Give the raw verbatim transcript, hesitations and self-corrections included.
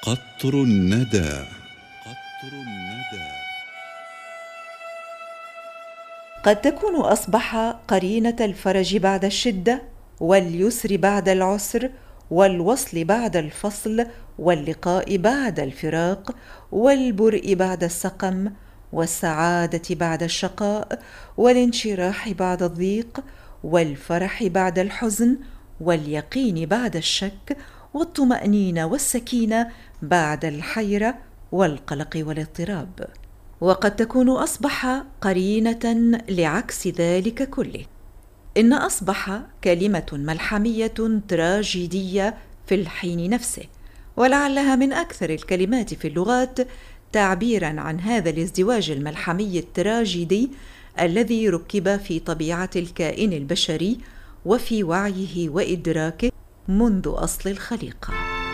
قطر الندى. قطر الندى. قد تكون أصبح قرينة الفرج بعد الشدة، واليسر بعد العسر، والوصل بعد الفصل، واللقاء بعد الفراق، والبرء بعد السقم، والسعادة بعد الشقاء، والانشراح بعد الضيق، والفرح بعد الحزن، واليقين بعد الشك، والطمأنينة والسكينة بعد الحيرة والقلق والاضطراب. وقد تكون أصبح قرينة لعكس ذلك كله. إن أصبح كلمة ملحمية تراجيدية في الحين نفسه، ولعلها من أكثر الكلمات في اللغات تعبيراً عن هذا الازدواج الملحمي التراجيدي الذي ركب في طبيعة الكائن البشري وفي وعيه وإدراكه منذ أصل الخليقة.